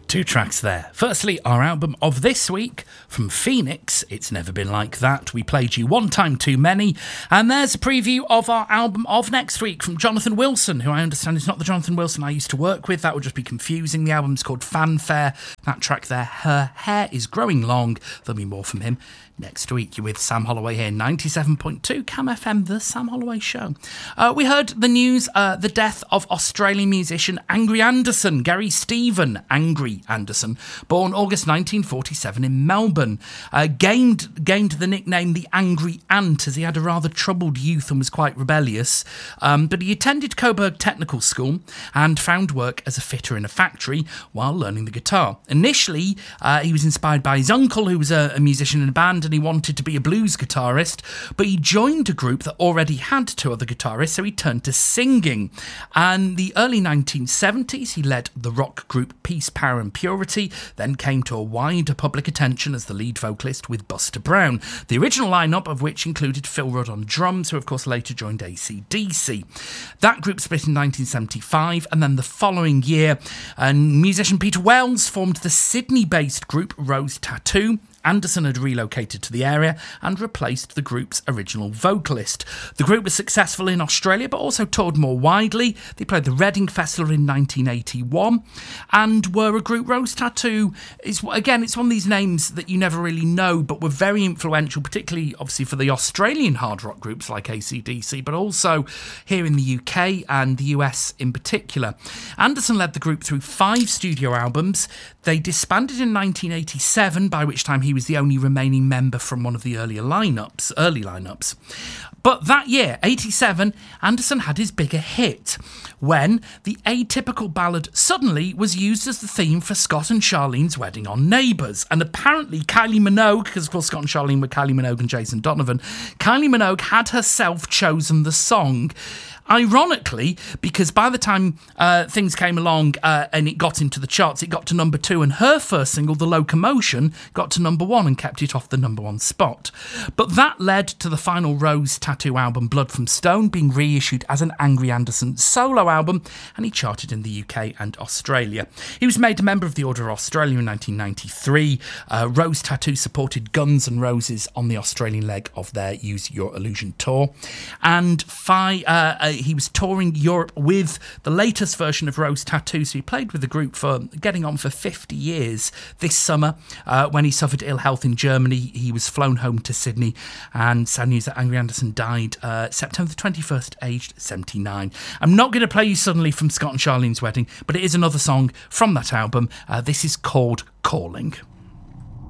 Two tracks there. Firstly, our album of this week from Phoenix, It's Never Been Like That. We played you One Time Too Many. And there's a preview of our album of next week from Jonathan Wilson, who I understand is not the Jonathan Wilson I used to work with. That would just be confusing. The album's called Fanfare. That track there, Her Hair Is Growing Long. There'll be more from him next week. You're with Sam Holloway here, 97.2 Cam FM, The Sam Holloway Show. We heard the news, the death of Australian musician Angry Anderson, Gary Stephen Angry Anderson, born August 1947 in Melbourne. Gained the nickname the Angry Ant as he had a rather troubled youth and was quite rebellious. But he attended Coburg Technical School and found work as a fitter in a factory while learning the guitar. Initially, he was inspired by his uncle, who was a musician in a band, and he wanted to be a blues guitarist, but he joined a group that already had two other guitarists, so he turned to singing. And the early 1970s, he led the rock group Peace, Power and Purity, then came to a wider public attention as the lead vocalist with Buster Brown, the original lineup of which included Phil Rudd on drums, who of course later joined AC/DC. That group split in 1975, and then the following year, musician Peter Wells formed the Sydney-based group Rose Tattoo. Anderson had relocated to the area and replaced the group's original vocalist. The group was successful in Australia, but also toured more widely. They played the Reading Festival in 1981 and were a group. Rose Tattoo is, again, it's one of these names that you never really know, but were very influential, particularly obviously for the Australian hard rock groups like AC/DC, but also here in the UK and the US in particular. Anderson led the group through 5 studio albums. They disbanded in 1987, by which time he was the only remaining member from one of the early lineups. But that year, 87, Anderson had his bigger hit when the atypical ballad Suddenly was used as the theme for Scott and Charlene's wedding on Neighbours. And apparently Kylie Minogue, because of course Scott and Charlene were Kylie Minogue and Jason Donovan, Kylie Minogue had herself chosen the song. Ironically, because by the time things came along and it got into the charts, it got to number 2, and her first single, The Locomotion, got to number 1 and kept it off the number 1 spot. But that led to the final Rose Tattoo album, Blood from Stone, being reissued as an Angry Anderson solo album, and he charted in the UK and Australia. He was made a member of the Order of Australia in 1993. Rose Tattoo supported Guns N' Roses on the Australian leg of their Use Your Illusion tour, and he was touring Europe with the latest version of Rose Tattoo, so he played with the group for getting on for 50 years. This summer, when he suffered ill health in Germany, he was flown home to Sydney, and sad news that Angry Anderson died September the 21st, aged 79. I'm not going to play you Suddenly from Scott and Charlene's wedding, but it is another song from that album. This is called Calling.